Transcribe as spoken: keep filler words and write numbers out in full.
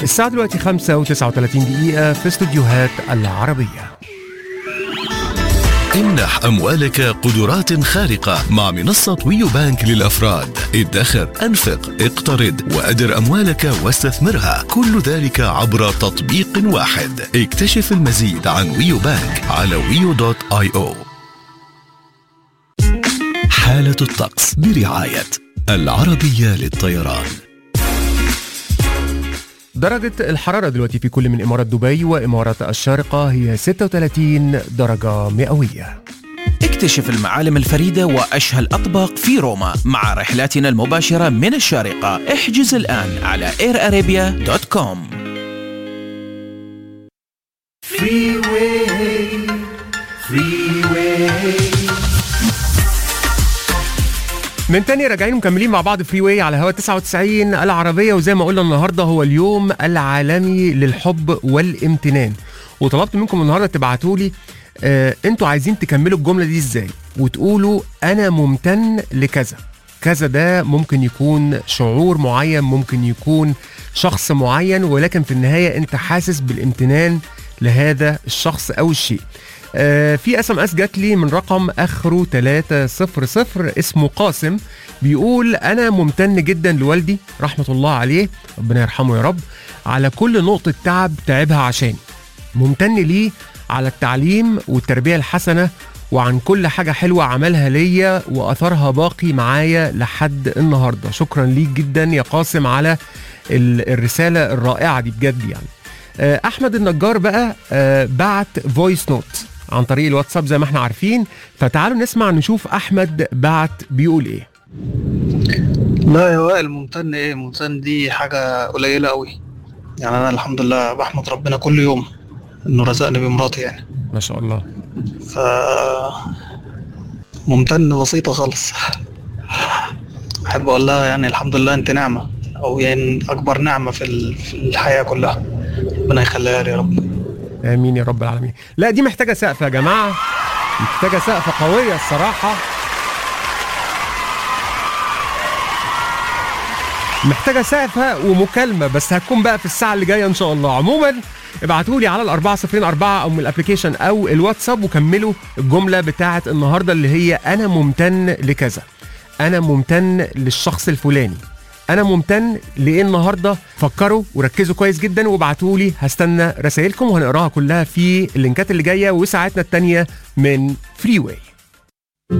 الساعة دلوقتي خمسة وتسعة وثلاثين دقيقة في استوديوهات العربية. امنح أموالك قدرات خارقة مع منصة ويو بانك للأفراد. ادخر، أنفق، اقترض وأدر أموالك واستثمرها، كل ذلك عبر تطبيق واحد. اكتشف المزيد عن ويو بانك على ويو دوت آي أو. حالة الطقس برعاية العربية للطيران. درجة الحرارة دلوقتي في كل من إمارات دبي وإمارات الشارقة هي ستة وثلاثين درجة مئوية. اكتشف المعالم الفريدة وأشهى الأطباق في روما مع رحلاتنا المباشرة من الشارقة. احجز الآن على اير ارابيا دوت كوم. Freeway, freeway. من تاني راجعين مكملين مع بعض فري واي على هوا تسعة وتسعين العربية. وزي ما قلنا النهاردة هو اليوم العالمي للحب والامتنان، وطلبت منكم النهاردة تبعتوا لي آه انتوا عايزين تكملوا الجملة دي ازاي، وتقولوا انا ممتن لكذا. كذا ده ممكن يكون شعور معين، ممكن يكون شخص معين، ولكن في النهاية انت حاسس بالامتنان لهذا الشخص او الشيء. آه في اس ام اس جات لي من رقم اخره ثلاثة صفر صفر، اسمه قاسم، بيقول انا ممتن جدا لوالدي رحمة الله عليه، ربنا يرحمه يا رب، على كل نقطة تعب تعبها عشاني. ممتن ليه على التعليم والتربية الحسنة، وعن كل حاجة حلوة عملها ليا وأثرها باقي معايا لحد النهاردة. شكرا ليك جدا يا قاسم على الرسالة الرائعة دي بجد يعني. آه أحمد النجار بقى آه بعت فويس نوت عن طريق الواتساب زي ما احنا عارفين، فتعالوا نسمع نشوف أحمد بعت بيقول ايه. لا يا وائل، ممتن ايه؟ ممتن دي حاجة قليلة قوي يعني. انا الحمد لله بحمد ربنا كل يوم انه رزقني بمراتي يعني، ما شاء الله. ف ممتن بسيطة خالص. احب اقول لها يعني الحمد لله انت نعمة، او يعني اكبر نعمة في في الحياة كلها، ربنا يخليها لي يا رب. امين يا رب العالمين. لا دي محتاجة سقف يا جماعة، محتاجة سقف قوية الصراحة، محتاجة سقفها ومكالمة، بس هتكون بقى في الساعة اللي جاية ان شاء الله. عموما ابعتولي على الأربعة صفرين أربعة او من الابليكيشن او الواتساب، وكملوا الجملة بتاعة النهاردة اللي هي انا ممتن لكذا، انا ممتن للشخص الفلاني، انا ممتن لايه النهارده. فكروا وركزوا كويس جدا وابعتولي، هستنى رسائلكم وهنقراها كلها في اللينكات اللي جايه وساعتنا التانية من فري واي.